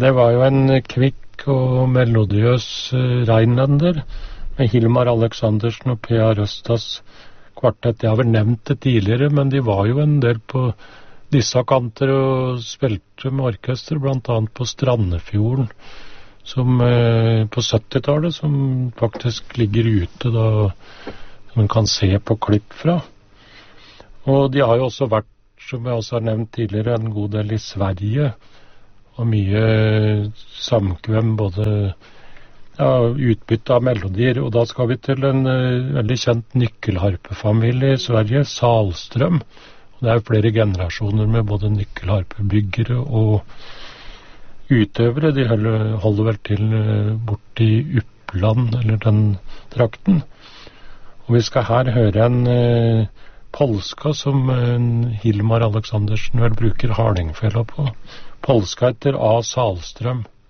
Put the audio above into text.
Det var jo en kvikk og melodiøs rheinlander med Hilmar Alexandersen og P.A. Røstas kvartett. Jeg har vel nevnt det tidligere, men de var jo en del på disse kanter og spilte med orkester, blant annet på Strandefjorden, som på 70-tallet, som faktisk ligger ute da, som man kan se på klipp fra. Og de har jo også vært, som jeg også har nevnt tidligere, en god del i Sverige, og mye samkvem, både utbytte av melodier. Og da skal vi til en veldig kjent nykkelharpefamilie i Sverige, Salstrøm. Og det er flere generasjoner med både nykkelharpebyggere og utøvere. De holder vel til borti Uppland, eller den trakten. Og vi skal her høre en polska som Hilmar Alexandersen vel bruker hardingfela på. Polska etter A. Salstrøm.